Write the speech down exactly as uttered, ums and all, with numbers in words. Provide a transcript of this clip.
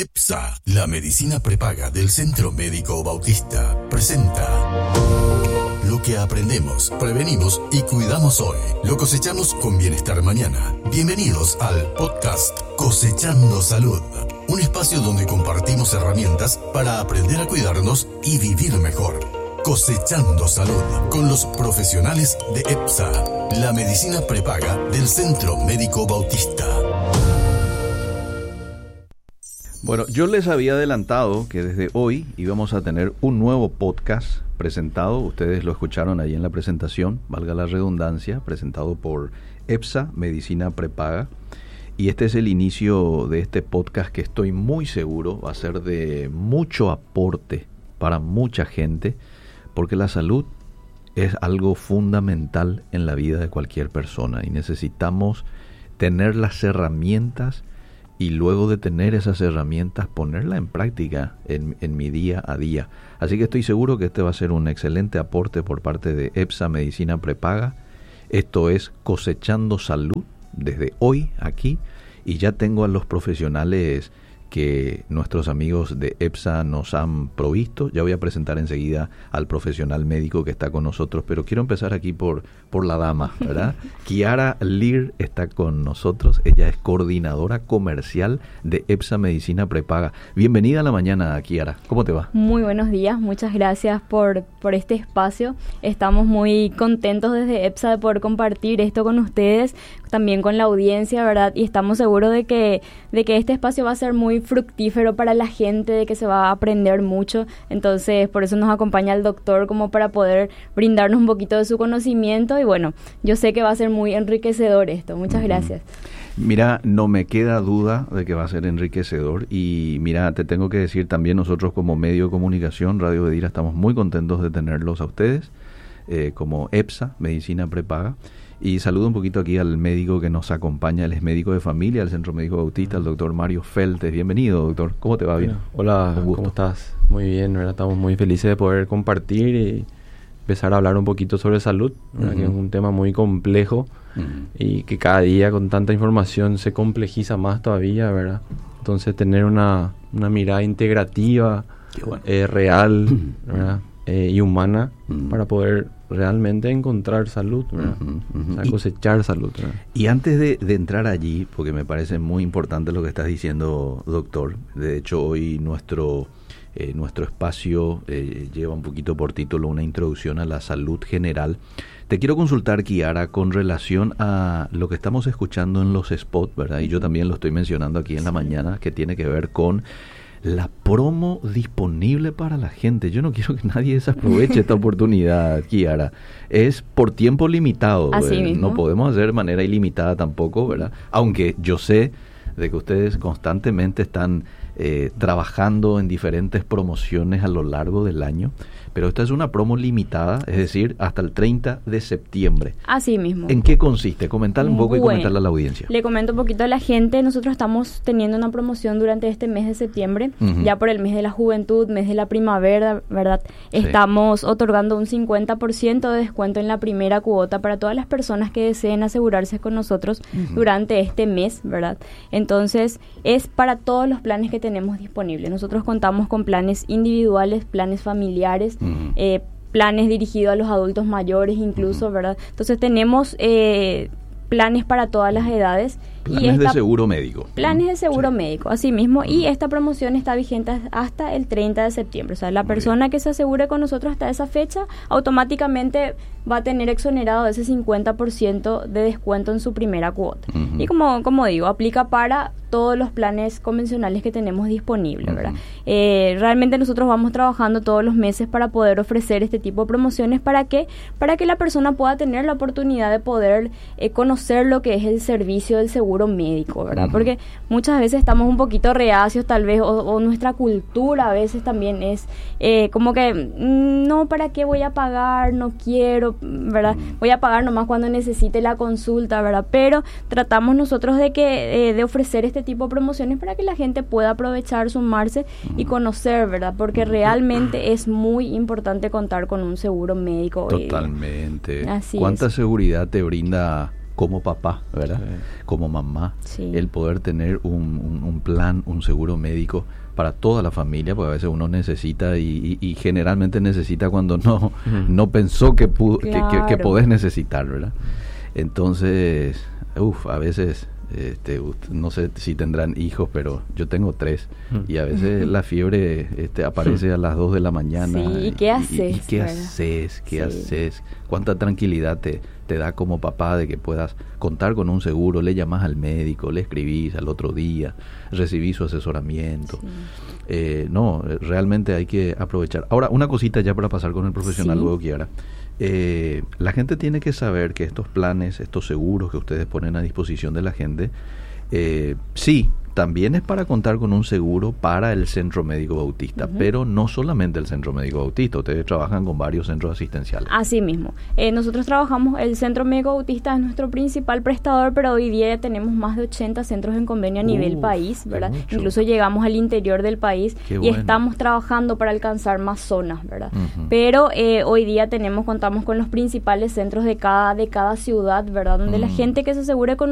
EPSA, la medicina prepaga del Centro Médico Bautista, presenta lo que aprendemos, prevenimos y cuidamos hoy. Lo cosechamos con bienestar mañana. Bienvenidos al podcast Cosechando Salud, un espacio donde compartimos herramientas para aprender a cuidarnos y vivir mejor. Cosechando Salud, con los profesionales de EPSA, la medicina prepaga del Centro Médico Bautista. Bueno, yo les había adelantado que desde hoy íbamos a tener un nuevo podcast presentado. Ustedes lo escucharon ahí en la presentación, valga la redundancia, presentado por EPSA, Medicina Prepaga. Y este es el inicio de este podcast que estoy muy seguro va a ser de mucho aporte para mucha gente, porque la salud es algo fundamental en la vida de cualquier persona y necesitamos tener las herramientas y luego de tener esas herramientas ponerla en práctica en, en mi día a día. Así que estoy seguro que este va a ser un excelente aporte por parte de EPSA Medicina Prepaga. Esto es Cosechando Salud desde hoy aquí, y ya tengo a los profesionales que nuestros amigos de EPSA nos han provisto. Ya voy a presentar enseguida al profesional médico que está con nosotros, pero quiero empezar aquí por, por la dama, ¿verdad? Kiara Lear está con nosotros. Ella es coordinadora comercial de EPSA Medicina Prepaga. Bienvenida a la mañana, Kiara. ¿Cómo te va? Muy buenos días, muchas gracias por, por este espacio. Estamos muy contentos desde EPSA de poder compartir esto con ustedes, también con la audiencia, ¿verdad? Y estamos seguros de que, de que este espacio va a ser muy fructífero para la gente, de que se va a aprender mucho. Entonces, por eso nos acompaña el doctor, como para poder brindarnos un poquito de su conocimiento. Y bueno, yo sé que va a ser muy enriquecedor esto. Muchas uh-huh. gracias. Mira, no me queda duda de que va a ser enriquecedor. Y mira, te tengo que decir también, nosotros como medio de comunicación, Radio Bedira, estamos muy contentos de tenerlos a ustedes, eh, como EPSA, Medicina Prepaga. Y saludo un poquito aquí al médico que nos acompaña, él es médico de familia del Centro Médico Bautista, el doctor Mario Feltes. Bienvenido, doctor. ¿Cómo te va? Bien. Hola, ¿cómo estás? Muy bien, ¿verdad? Estamos muy felices de poder compartir y empezar a hablar un poquito sobre salud, uh-huh. que es un tema muy complejo uh-huh. y que cada día con tanta información se complejiza más todavía, ¿verdad? Entonces tener una, una mirada integrativa, bueno. eh, real, uh-huh. ¿verdad? Eh, y humana uh-huh. para poder realmente encontrar salud, ¿verdad? Uh-huh, uh-huh. O sea, cosechar y, salud, ¿verdad? Y antes de, de entrar allí, porque me parece muy importante lo que estás diciendo, doctor, de hecho hoy nuestro, eh, nuestro espacio eh, lleva un poquito por título una introducción a la salud general. Te quiero consultar, Kiara, con relación a lo que estamos escuchando en los spots, ¿verdad? Y yo también lo estoy mencionando aquí en sí. la mañana, que tiene que ver con la promo disponible para la gente. Yo no quiero que nadie desaproveche esta oportunidad, Kiara. Es por tiempo limitado. Así eh, mismo. No podemos hacer de manera ilimitada tampoco, ¿verdad? Aunque yo sé de que ustedes constantemente están eh, trabajando en diferentes promociones a lo largo del año, pero esta es una promo limitada, es decir, hasta el treinta de septiembre. Así mismo. ¿En qué consiste? Comentarle un poco bueno, y comentarle a la audiencia. Le comento un poquito a la gente. Nosotros estamos teniendo una promoción durante este mes de septiembre, uh-huh. ya por el mes de la juventud, mes de la primavera, ¿verdad? Sí. Estamos otorgando un cincuenta por ciento de descuento en la primera cuota para todas las personas que deseen asegurarse con nosotros uh-huh. durante este mes, ¿verdad? Entonces, es para todos los planes que tenemos disponibles. Nosotros contamos con planes individuales, planes familiares, Uh-huh. Eh, planes dirigidos a los adultos mayores incluso, uh-huh. ¿verdad? Entonces tenemos eh, planes para todas las edades. Planes y esta, de seguro médico. Planes de seguro sí. médico, así mismo. Uh-huh. Y esta promoción está vigente hasta el treinta de septiembre. O sea, la Muy persona bien. que se asegure con nosotros hasta esa fecha, automáticamente va a tener exonerado ese cincuenta por ciento de descuento en su primera cuota. Uh-huh. Y como, como digo, aplica para todos los planes convencionales que tenemos disponibles, uh-huh. ¿verdad? Eh, realmente nosotros vamos trabajando todos los meses para poder ofrecer este tipo de promociones. ¿Para qué? Para que la persona pueda tener la oportunidad de poder eh, conocer lo que es el servicio del seguro médico, ¿verdad? Uh-huh. Porque muchas veces estamos un poquito reacios tal vez, o, o nuestra cultura a veces también es eh, como que, mmm, no, ¿para qué voy a pagar? No quiero, ¿verdad? Uh-huh. Voy a pagar nomás cuando necesite la consulta, ¿verdad? Pero tratamos nosotros de que eh, de ofrecer este tipo de promociones para que la gente pueda aprovechar, sumarse uh-huh. y conocer, ¿verdad? Porque realmente es muy importante contar con un seguro médico. Totalmente. Así ¿Cuánta es. seguridad te brinda como papá, ¿verdad? Sí. Como mamá, sí. el poder tener un, un, un plan, un seguro médico para toda la familia, porque a veces uno necesita y, y, y generalmente necesita cuando no, uh-huh. no pensó que, pudo, claro. que, que, que podés necesitar, ¿verdad? Entonces, uff, a veces... Este, no sé si tendrán hijos, pero yo tengo tres mm. y a veces la fiebre este, aparece a las dos de la mañana. Sí, ¿y qué haces? ¿Y, y qué ¿verdad? haces? ¿Qué sí. haces? ¿Cuánta tranquilidad te, te da como papá de que puedas contar con un seguro? Le llamas al médico, le escribís al otro día, recibís su asesoramiento. Sí. Eh, no, realmente hay que aprovechar. Ahora, una cosita ya para pasar con el profesional, sí. luego Kiara. Eh, la gente tiene que saber que estos planes, estos seguros que ustedes ponen a disposición de la gente, eh, sí, también es para contar con un seguro para el Centro Médico Bautista, uh-huh. pero no solamente el Centro Médico Bautista, ustedes trabajan con varios centros asistenciales. Así mismo, eh, nosotros trabajamos, el Centro Médico Bautista es nuestro principal prestador, pero hoy día ya tenemos más de ochenta centros en convenio a uh, nivel país, ¿verdad? Incluso llegamos al interior del país qué y bueno. estamos trabajando para alcanzar más zonas, ¿verdad? Uh-huh. Pero eh, hoy día tenemos, contamos con los principales centros de cada, de cada ciudad, ¿verdad? Donde uh-huh. la gente que se asegure con